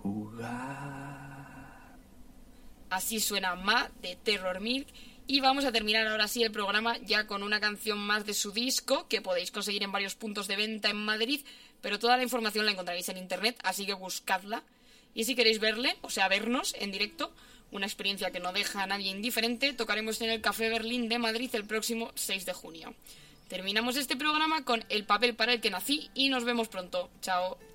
jugar. Así suena Ma de Terror Milk. Y vamos a terminar ahora sí el programa ya con una canción más de su disco que podéis conseguir en varios puntos de venta en Madrid, pero toda la información la encontraréis en internet, así que buscadla. Y si queréis verle, o sea, vernos en directo, una experiencia que no deja a nadie indiferente, tocaremos en el Café Berlín de Madrid el próximo 6 de junio. Terminamos este programa con El papel para el que nací y nos vemos pronto. Chao.